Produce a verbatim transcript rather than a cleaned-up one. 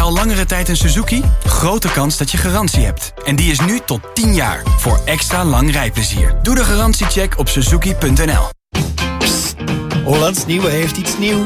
al langere tijd een Suzuki? Grote kans dat je garantie hebt. En die is nu tot tien jaar. Voor extra lang rijplezier. Doe de garantiecheck op suzuki punt n l. Hollands Nieuwe heeft iets nieuws.